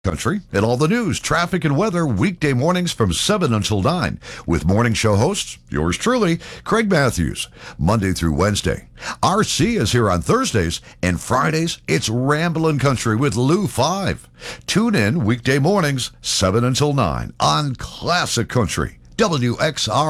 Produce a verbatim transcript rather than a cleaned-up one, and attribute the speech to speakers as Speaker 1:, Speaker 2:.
Speaker 1: Country and all the news, traffic, and weather weekday mornings from seven until nine with morning show hosts, yours truly, Craig Matthews, Monday through Wednesday. R C is here on Thursdays, and Fridays, it's Ramblin' Country with Lou five. Tune in weekday mornings, seven until nine on Classic Country, W X R.